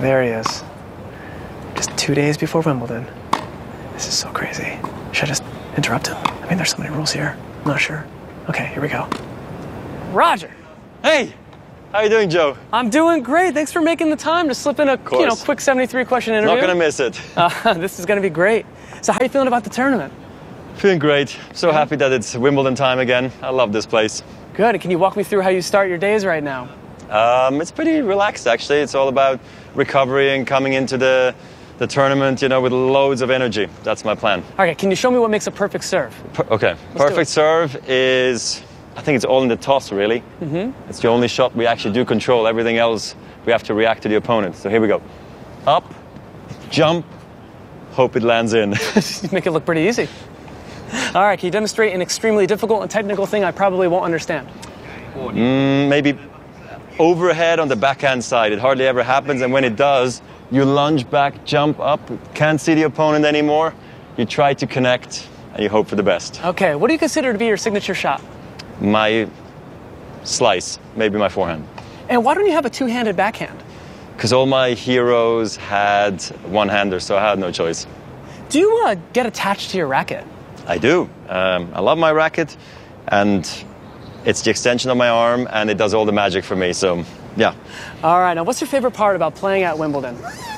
There he is. Just 2 days before Wimbledon. This is so crazy. Should I just interrupt him? I mean, there's so many rules here. I'm not sure. Okay, here we go. Roger! Hey! How are you doing, Joe? I'm doing great. Thanks for making the time to slip in a quick 73-question interview. Not gonna miss it. This is gonna be great. So how are you feeling about the tournament? Feeling great. So happy that it's Wimbledon time again. I love this place. Good. Can you walk me through how you start your days right now? It's pretty relaxed, actually. It's all about recovery and coming into the tournament, with loads of energy. That's my plan. Okay, can you show me what makes a perfect serve? Okay. Perfect serve is, I think it's all in the toss, really. Mm-hmm. It's the only shot we actually do control. Everything else, we have to react to the opponent. So here we go. Up, jump, hope it lands in. You make it look pretty easy. All right, can you demonstrate an extremely difficult and technical thing I probably won't understand? Maybe overhead on the backhand side. It hardly ever happens, and when it does, you lunge back, jump up, can't see the opponent anymore. You try to connect, and you hope for the best. Okay, what do you consider to be your signature shot? My slice, maybe my forehand. And why don't you have a two-handed backhand? Because all my heroes had one-hander, so I had no choice. Do you get attached to your racket? I do. I love my racket, and it's the extension of my arm, and it does all the magic for me, so yeah. All right, now what's your favorite part about playing at Wimbledon?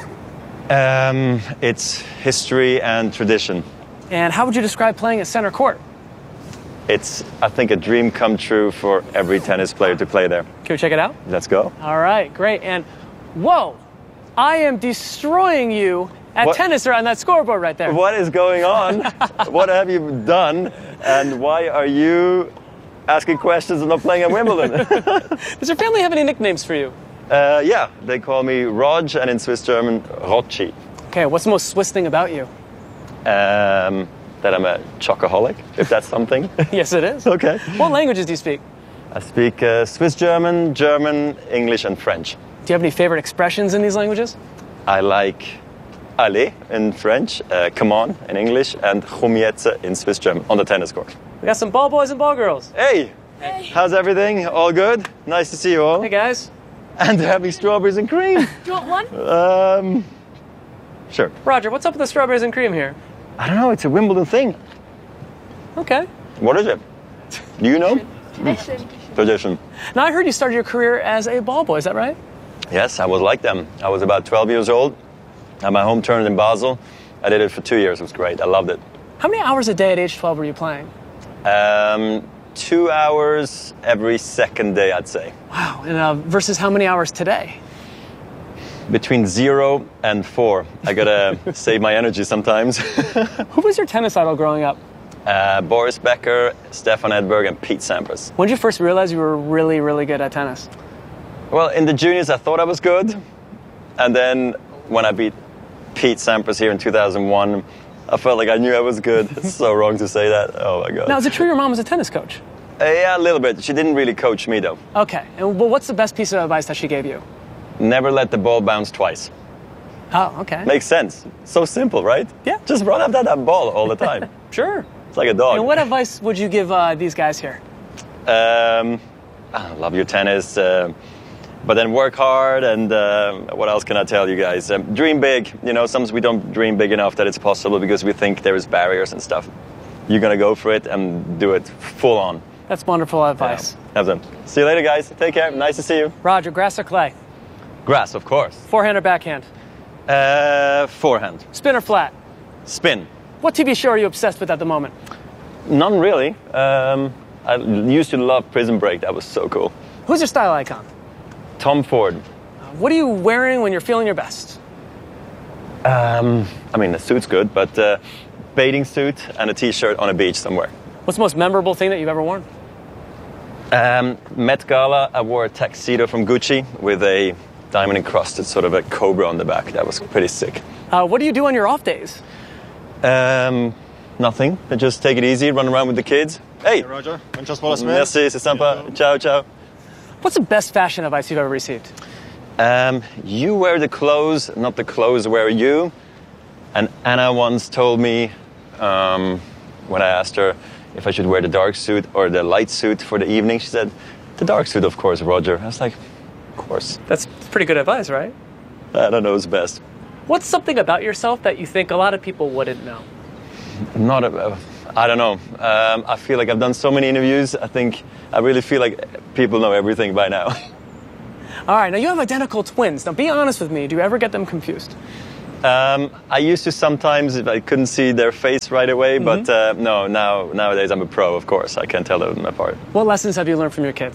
It's history and tradition. And how would you describe playing at center court? It's, I think, a dream come true for every tennis player to play there. Can we check it out? Let's go. All right, great. And whoa, I am destroying you at tennis or on that scoreboard right there. What is going on? What have you done? And why are you asking questions and not playing at Wimbledon? Does your family have any nicknames for you? Yeah, they call me Rog, and in Swiss German, Rocci. Okay, what's the most Swiss thing about you? That I'm a chocoholic, if that's something. Yes, it is. Okay. What languages do you speak? I speak Swiss German, German, English, and French. Do you have any favorite expressions in these languages? I like allez in French, come on in English, and komm jetzt in Swiss German on the tennis court. We got some ball boys and ball girls. Hey! Hey! How's everything? All good? Nice to see you all. Hey, guys. And they're having strawberries and cream. Do you want one? Sure. Roger, what's up with the strawberries and cream here? I don't know, it's a Wimbledon thing. Okay. What is it? Do you know? Tradition. Tradition. Now, I heard you started your career as a ball boy, is that right? Yes, I was like them. I was about 12 years old. I had my home tournament in Basel. I did it for 2 years. It was great. I loved it. How many hours a day at age 12 were you playing? 2 hours every second day, I'd say. Wow. And versus how many hours today? Between 0 and 4. I gotta save my energy sometimes. Who was your tennis idol growing up? Boris Becker, Stefan Edberg, and Pete Sampras. When did you first realize you were really, really good at tennis? Well, in the juniors, I thought I was good. And then when I beat Pete Sampras here in 2001, I felt like I knew I was good. It's so wrong to say that. Oh, my God. Now, is it true your mom was a tennis coach? Yeah, a little bit. She didn't really coach me, though. Okay. And well, what's the best piece of advice that she gave you? Never let the ball bounce twice. Oh, okay. Makes sense. So simple, right? Yeah. Just run after that ball all the time. Sure. It's like a dog. And what advice would you give these guys here? I love your tennis, but then work hard, and what else can I tell you guys? Dream big. Sometimes we don't dream big enough that it's possible because we think there's barriers and stuff. You're going to go for it and do it full on. That's wonderful advice. Yeah. Have fun. See you later, guys. Take care. Nice to see you. Roger, grass or clay? Grass, of course. Forehand or backhand? Forehand. Spin or flat? Spin. What TV show are you obsessed with at the moment? None really. I used to love Prison Break. That was so cool. Who's your style icon? Tom Ford. What are you wearing when you're feeling your best? The suit's good, but bathing suit and a t-shirt on a beach somewhere. What's the most memorable thing that you've ever worn? Met Gala, I wore a tuxedo from Gucci with a diamond encrusted sort of a cobra on the back. That was pretty sick. What do you do on your off days? Nothing. I just take it easy, run around with the kids. Hey, Roger. Muchas bolas, man. Merci, c'est sympa. Ciao, ciao. What's the best fashion advice you've ever received? You wear the clothes, not the clothes wear you. And Anna once told me, when I asked her if I should wear the dark suit or the light suit for the evening, she said, the dark suit, of course, Roger. I was like, of course. That's pretty good advice, right? I don't know who's best. What's something about yourself that you think a lot of people wouldn't know? I don't know. I feel like I've done so many interviews. I really feel like people know everything by now. All right, now you have identical twins. Now be honest with me, do you ever get them confused? I used to sometimes if I couldn't see their face right away, but no, nowadays I'm a pro, of course. I can tell them apart. What lessons have you learned from your kids?